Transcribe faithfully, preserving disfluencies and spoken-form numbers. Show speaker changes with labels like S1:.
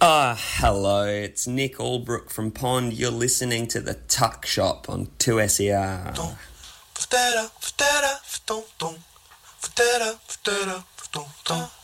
S1: Ah, hello, it's Nick Albrook from Pond. You're listening to The Tuck Shop on two S E R.
S2: Don't,